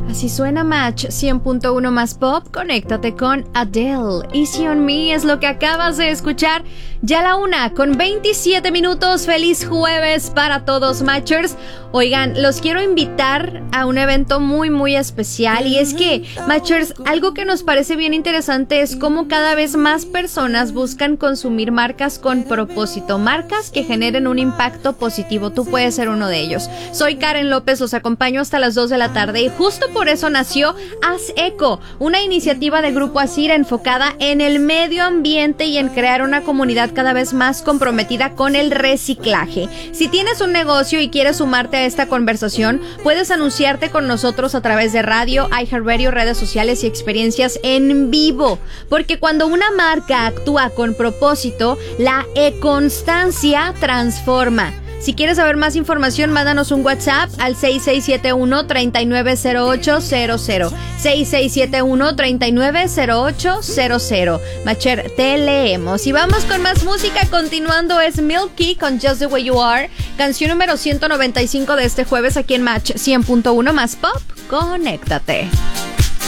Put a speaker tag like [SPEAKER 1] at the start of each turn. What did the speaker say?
[SPEAKER 1] Así suena Match 100.1 más pop. Conéctate con Adele. Easy on Me es lo que acabas de escuchar. Ya la 1:27. Feliz jueves para todos, Matchers. Oigan, los quiero invitar a un evento muy especial. Y es que, Matchers, algo que nos parece bien interesante es cómo cada vez más personas buscan consumir marcas con propósito. Marcas que generen un impacto positivo. Tú puedes ser uno de ellos. Soy Karen López, los acompaño hasta las 2 de la tarde. Y justo por eso nació Haz Eco, una iniciativa de Grupo Asir enfocada en el medio ambiente y en crear una comunidad cada vez más comprometida con el reciclaje. Si tienes un negocio y quieres sumarte a esta conversación, puedes anunciarte con nosotros a través de radio, iHeartRadio, redes sociales y experiencias en vivo. Porque cuando una marca actúa con propósito, la e-constancia transforma. Si quieres saber más información, mándanos un WhatsApp al 6671-390800. 6671-390800. Macher, te leemos. Y vamos con más música. Continuando es Milky con Just the Way You Are. Canción número 195 de este jueves aquí en Match 100.1 más pop. Conéctate.